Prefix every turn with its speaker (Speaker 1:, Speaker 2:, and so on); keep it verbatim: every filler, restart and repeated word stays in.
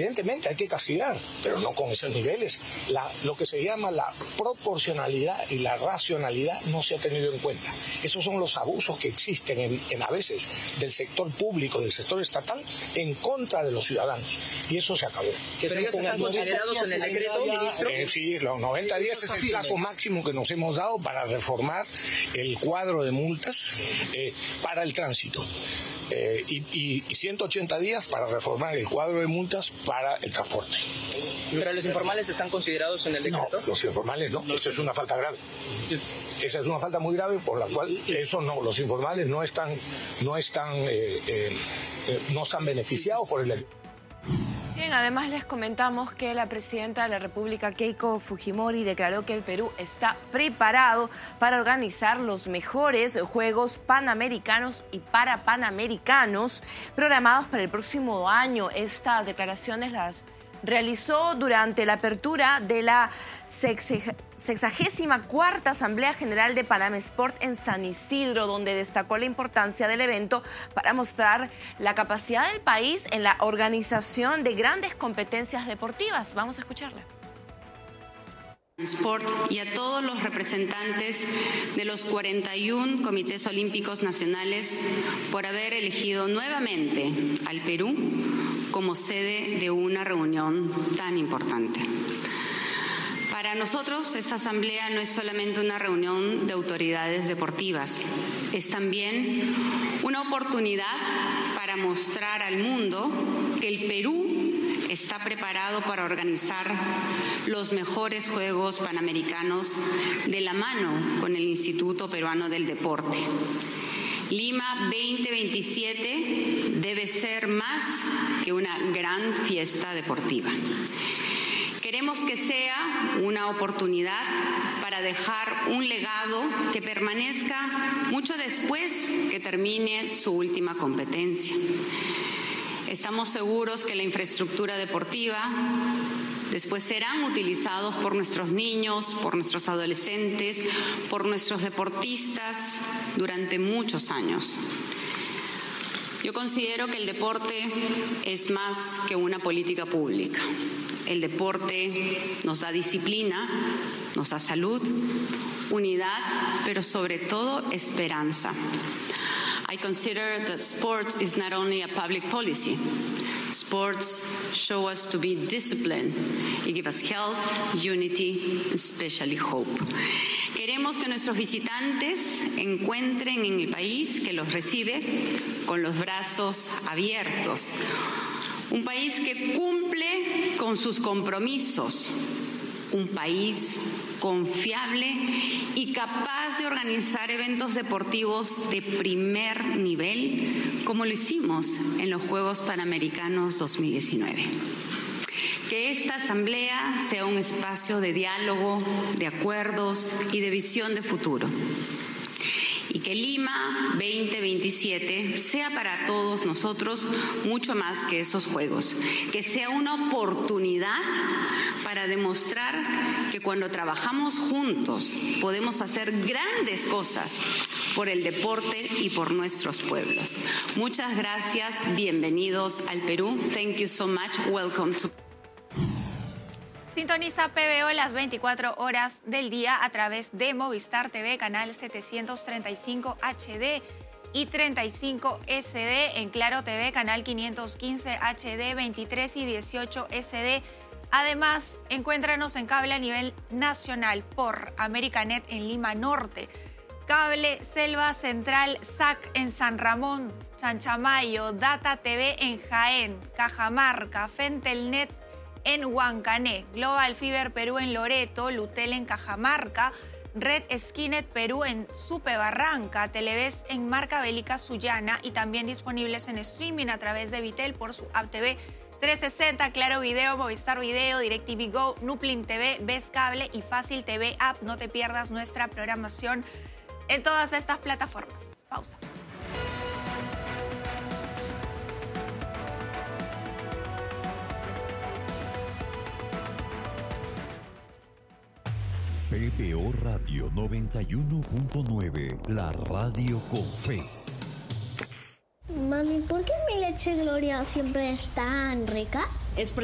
Speaker 1: evidentemente hay que castigar, pero no con esos niveles. La, lo que se llama la proporcionalidad y la racionalidad no se ha tenido en cuenta. Esos son los abusos que existen en, en a veces del sector público, del sector estatal, en contra de los ciudadanos. Y eso se acabó.
Speaker 2: ¿Pero ellos están considerados en el decreto, ministro?
Speaker 1: Eh, sí, los noventa días es el plazo máximo que nos hemos dado para reformar el cuadro de multas eh, para el tránsito. Eh, y, y ciento ochenta días para reformar el cuadro de multas para el transporte.
Speaker 2: ¿Pero los informales están considerados en el decreto?
Speaker 1: No, los informales no, eso es una falta grave. Esa es una falta muy grave por la cual eso no, los informales no están, no están, eh, eh, eh, no están beneficiados por el.
Speaker 3: Bien, además les comentamos que la presidenta de la República, Keiko Fujimori, declaró que el Perú está preparado para organizar los mejores Juegos Panamericanos y Parapanamericanos programados para el próximo año. Estas declaraciones las realizó durante la apertura de la sexagésima cuarta Asamblea General de Panam Sport en San Isidro, donde destacó la importancia del evento para mostrar la capacidad del país en la organización de grandes competencias deportivas. Vamos a escucharla.
Speaker 4: Sport y a todos los representantes de los cuarenta y uno comités olímpicos nacionales por haber elegido nuevamente al Perú como sede de una reunión tan importante. Para nosotros, esta asamblea no es solamente una reunión de autoridades deportivas, es también una oportunidad para mostrar al mundo que el Perú está preparado para organizar los mejores Juegos Panamericanos de la mano con el Instituto Peruano del Deporte. Lima veinte veintisiete debe ser más que una gran fiesta deportiva. Queremos que sea una oportunidad para dejar un legado que permanezca mucho después que termine su última competencia. Estamos seguros que la infraestructura deportiva después serán utilizados por nuestros niños, por nuestros adolescentes, por nuestros deportistas durante muchos años. Yo considero que el deporte es más que una política pública. El deporte nos da disciplina, nos da salud, unidad, pero sobre todo esperanza. I consider that sport is not only a public policy. Sports show us to be disciplined. It gives us health, unity, and especially hope. Queremos que nuestros visitantes encuentren en el país que los recibe con los brazos abiertos. Un país que cumple con sus compromisos. Un país confiable y capaz de organizar eventos deportivos de primer nivel, como lo hicimos en los Juegos Panamericanos dos mil diecinueve. Que esta asamblea sea un espacio de diálogo, de acuerdos y de visión de futuro. Y que Lima veinte veintisiete sea para todos nosotros mucho más que esos Juegos. Que sea una oportunidad para demostrar que cuando trabajamos juntos podemos hacer grandes cosas por el deporte y por nuestros pueblos. Muchas gracias, bienvenidos al Perú. Thank you so much. Welcome to...
Speaker 3: Sintoniza P B O las veinticuatro horas del día a través de Movistar T V, canal setecientos treinta y cinco H D y treinta y cinco S D, en Claro T V, canal quinientos quince H D, veintitrés y dieciocho S D. Además, encuéntranos en cable a nivel nacional por Americanet en Lima Norte, Cable Selva Central S A C en San Ramón, Chanchamayo, Data T V en Jaén, Cajamarca, Fentelnet en Huancané, Global Fiber Perú en Loreto, Lutel en Cajamarca, Red Skinet Perú en Supe Barranca, Televes en Marca Bélica Sullana y también disponibles en streaming a través de Vitel por su app T V trescientos sesenta, Claro Video, Movistar Video, DirecTV Go, Nuplin T V, Ves Cable y Fácil T V App. No te pierdas nuestra programación en todas estas plataformas. Pausa.
Speaker 5: P B O Radio noventa y uno punto nueve, la radio con fe.
Speaker 6: Mami, ¿por qué mi leche Gloria siempre es tan rica?
Speaker 7: Es